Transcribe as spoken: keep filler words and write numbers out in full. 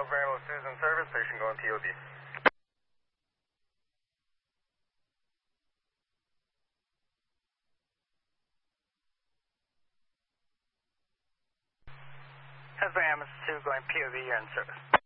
Hillsborough Ambulance two is in service, patient going P O D. Hillsborough Ambulance two going P O D, you're in service.